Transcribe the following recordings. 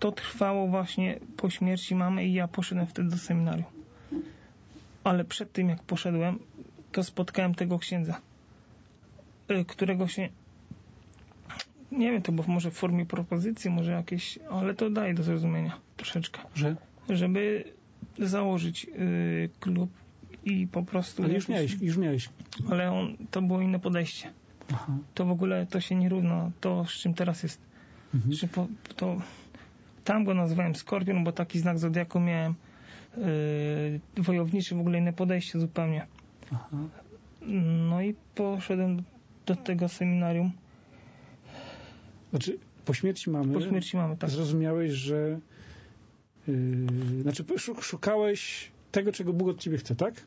to trwało właśnie po śmierci mamy i ja poszedłem wtedy do seminarium. Ale przed tym, jak poszedłem, to spotkałem tego księdza, którego się... Nie wiem, to było może w formie propozycji, może jakieś... Ale to daje do zrozumienia troszeczkę. Żeby założyć klub i po prostu... Ale już miałeś. Ale to było inne podejście. Aha. To w ogóle to się nie równa to, z czym teraz jest. Że tam go nazywałem Skorpion, bo taki znak zodiaku miałem, wojowniczy, w ogóle inne podejście zupełnie. Aha. No i poszedłem do tego seminarium. Znaczy, po śmierci mamy, tak. Zrozumiałeś, że szukałeś tego, czego Bóg od ciebie chce, tak?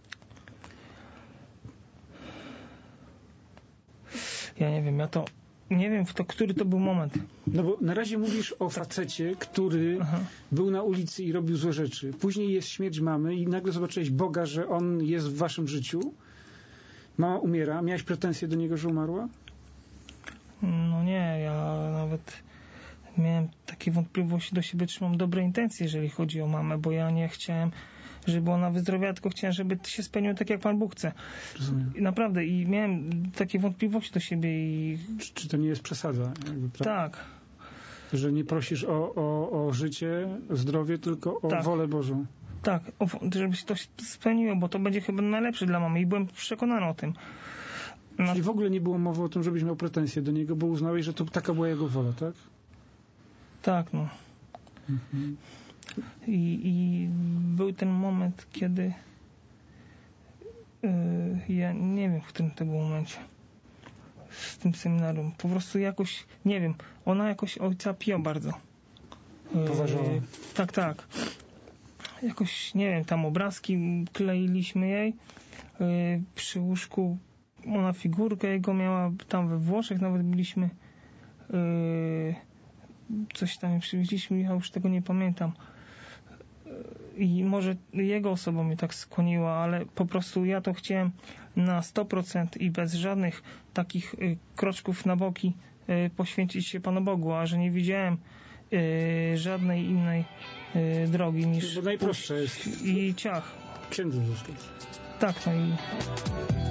Ja nie wiem, który to był moment. No bo na razie mówisz o facecie, który był na ulicy i robił złe rzeczy. Później jest śmierć mamy i nagle zobaczyłeś Boga, że On jest w waszym życiu. Mama umiera. Miałeś pretensje do Niego, że umarła? No nie, ja nawet miałem takie wątpliwości do siebie, czy mam dobre intencje, jeżeli chodzi o mamę, bo ja nie chciałem, żeby ona wyzdrowiała, tylko chciałem, żeby się spełniło tak, jak Pan Bóg chce. Rozumiem. I naprawdę, i miałem takie wątpliwości do siebie i... Czy to nie jest przesada? Tak. Że nie prosisz o życie, zdrowie, tylko o wolę Bożą. Tak, żeby się to spełniło, bo to będzie chyba najlepsze dla mamy i byłem przekonany o tym. Czyli w ogóle nie było mowy o tym, żebyś miał pretensje do Niego, bo uznałeś, że to taka była Jego wola, tak? Tak, no. Mhm. I był ten moment, kiedy ja nie wiem, w którym to był momencie z tym seminarium. Po prostu jakoś, nie wiem, ona jakoś ojca Pio bardzo poważała. Tak. Jakoś, nie wiem, tam obrazki kleiliśmy jej przy łóżku. Ona figurkę jego miała tam we Włoszech, nawet byliśmy coś tam przywieźliśmy, ja już tego nie pamiętam. I może jego osoba mnie tak skłoniła, ale po prostu ja to chciałem na 100% i bez żadnych takich kroczków na boki poświęcić się Panu Bogu, a że nie widziałem żadnej innej drogi niż... Bo najprostsze jest... I ciach. Księdzem zostać. Tak, no i...